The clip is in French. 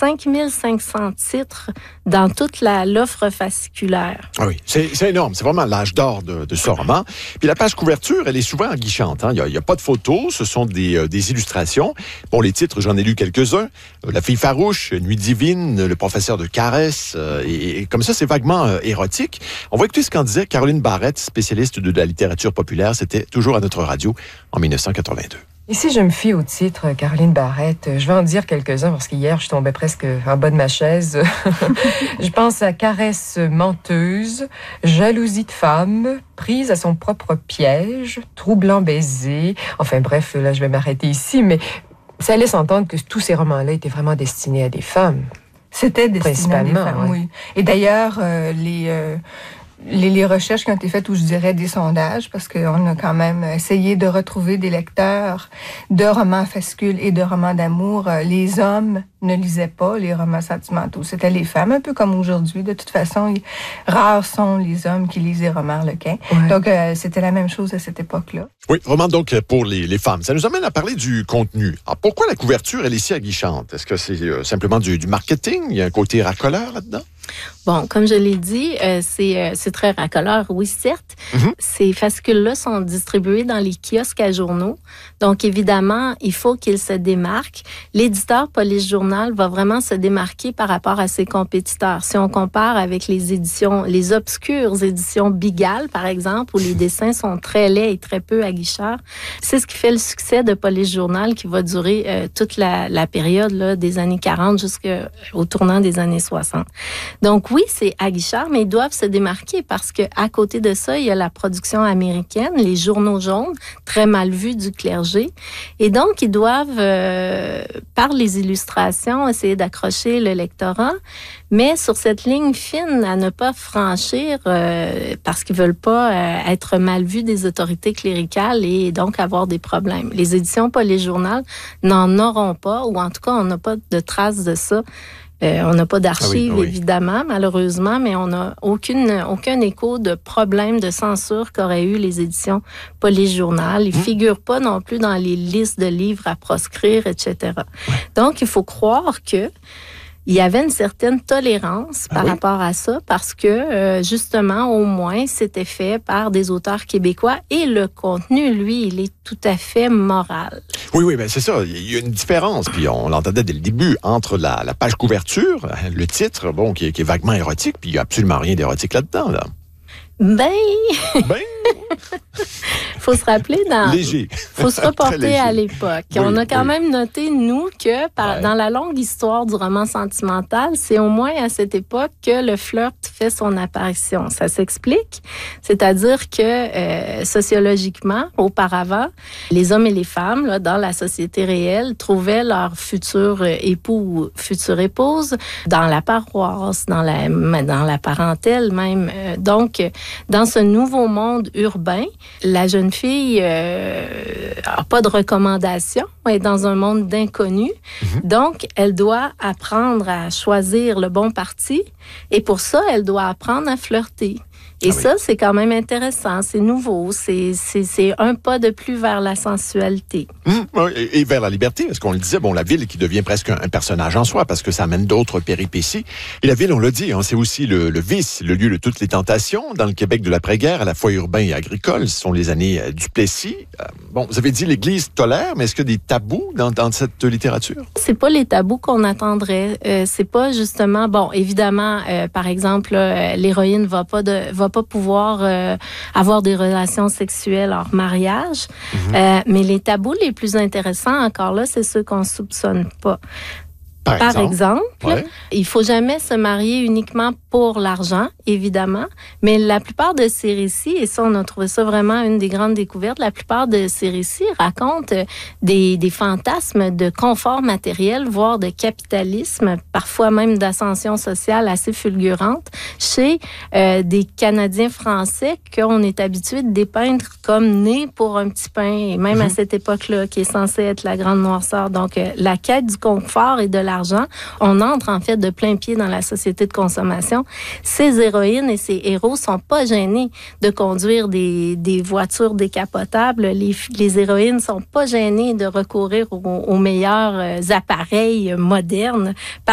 5500 titres dans toute l'offre fasciculaire. Ah oui, c'est énorme. C'est vraiment l'âge d'or de ce roman. Puis la page couverture, elle est souvent aguichante. Hein? Il y a pas de photos, ce sont des illustrations. Bon, les titres, j'en ai lu quelques-uns. La fille farouche, Nuit divine, Le professeur de caresse. Et comme ça, c'est vaguement érotique. On va écouter ce qu'en disait Caroline Barrette, spécialiste de la littérature populaire. C'était toujours à notre radio en 1982. Et si je me fie au titre, Caroline Barrette, je vais en dire quelques-uns parce qu'hier, je tombais presque en bas de ma chaise. Je pense à Caresse menteuse, Jalousie de femme, Prise à son propre piège, Troublant baiser. Enfin bref, là, je vais m'arrêter ici, mais ça laisse entendre que tous ces romans-là étaient vraiment destinés à des femmes. C'était destiné à des femmes, ouais. oui. Et d'ailleurs, les recherches qui ont été faites, ou je dirais des sondages, parce qu'on a quand même essayé de retrouver des lecteurs de romans fascicules et de romans d'amour. Les hommes ne lisaient pas les romans sentimentaux. C'était les femmes, un peu comme aujourd'hui. De toute façon, rares sont les hommes qui lisent les romans Harlequin. Ouais. Donc, c'était la même chose à cette époque-là. Oui, roman donc pour les femmes. Ça nous amène à parler du contenu. Alors, pourquoi la couverture, elle est si aguichante? Est-ce que c'est simplement du marketing? Il y a un côté racoleur là-dedans? Bon, comme je l'ai dit, c'est très racoleur, oui, certes. Mm-hmm. Ces fascicules-là sont distribués dans les kiosques à journaux. Donc, évidemment, il faut qu'ils se démarquent. L'éditeur Police Journal va vraiment se démarquer par rapport à ses compétiteurs. Si on compare avec les obscures éditions Pigalle, par exemple, où les dessins sont très laids et très peu aguicheurs, c'est ce qui fait le succès de Police Journal qui va durer toute la période là, des années 40 jusqu'au tournant des années 60. Donc oui, c'est aguicheur, mais ils doivent se démarquer parce que à côté de ça, il y a la production américaine, les journaux jaunes, très mal vus du clergé. Et donc, ils doivent, par les illustrations, essayer d'accrocher le lectorat, mais sur cette ligne fine à ne pas franchir parce qu'ils veulent pas être mal vus des autorités cléricales et donc avoir des problèmes. Les éditions Police Journal n'en auront pas, ou en tout cas, on n'a pas de traces de ça. On n'a pas d'archives, évidemment, malheureusement, mais on n'a aucun écho de problème de censure qu'auraient eu les éditions Police Journal. Ils ne figurent pas non plus dans les listes de livres à proscrire, etc. Donc, il faut croire que il y avait une certaine tolérance par rapport à ça parce que, justement, au moins, c'était fait par des auteurs québécois et le contenu, lui, il est tout à fait moral. Oui, ben c'est ça. Il y a une différence, puis on l'entendait dès le début, entre la page couverture, le titre, bon, qui est vaguement érotique, puis il n'y a absolument rien d'érotique là-dedans, là. Faut se rappeler léger. Faut se reporter à l'époque. On a quand même noté, nous, que dans la longue histoire du roman sentimental, c'est au moins à cette époque que le flirt fait son apparition. Ça s'explique. C'est-à-dire que, sociologiquement, auparavant, les hommes et les femmes, là, dans la société réelle, trouvaient leur futur époux ou future épouse dans la paroisse, dans la parentèle même. Donc, dans ce nouveau monde urbain, la jeune fille n'a pas de recommandation, elle est dans un monde d'inconnus. Mm-hmm. Donc, elle doit apprendre à choisir le bon parti et pour ça, elle doit apprendre à flirter. Et ça, c'est quand même intéressant, c'est nouveau, c'est un pas de plus vers la sensualité. Et vers la liberté, parce qu'on le disait, bon, la ville qui devient presque un personnage en soi, parce que ça amène d'autres péripéties. Et la ville, on l'a dit, hein, c'est aussi le vice, le lieu de toutes les tentations. Dans le Québec de l'après-guerre, à la fois urbain et agricole, ce sont les années du Plessis. Bon, vous avez dit l'Église tolère, mais est-ce qu'il y a des tabous dans cette littérature? C'est pas les tabous qu'on attendrait. C'est pas justement, bon, évidemment, par exemple, l'héroïne va pas pouvoir avoir des relations sexuelles hors mariage. Mm-hmm. Mais les tabous les plus intéressants, encore là, c'est ceux qu'on soupçonne pas. Par exemple, il faut jamais se marier uniquement pour l'argent, évidemment, mais la plupart de ces récits, et ça, on a trouvé ça vraiment une des grandes découvertes, la plupart de ces récits racontent des fantasmes de confort matériel, voire de capitalisme, parfois même d'ascension sociale assez fulgurante, chez des Canadiens français qu'on est habitué de dépeindre comme nés pour un petit pain, et même à cette époque-là, qui est censée être la grande noirceur. Donc, la quête du confort et de l'argent, on entre en fait de plein pied dans la société de consommation. Ces héroïnes et ces héros sont pas gênés de conduire des voitures décapotables. Les héroïnes sont pas gênées de recourir aux meilleurs appareils modernes.